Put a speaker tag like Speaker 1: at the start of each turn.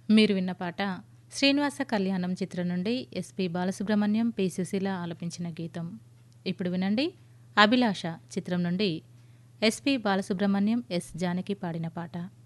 Speaker 1: మీరు విన్న పాట శ్రీనివాస కళ్యాణం చిత్రం నుండి ఎస్పి బాలసుబ్రహ్మణ్యం పి సుశీల ఆలపించిన గీతం. ఇప్పుడు వినండి అభిలాష చిత్రం నుండి ఎస్పి బాలసుబ్రహ్మణ్యం ఎస్ జానకి పాడిన పాట.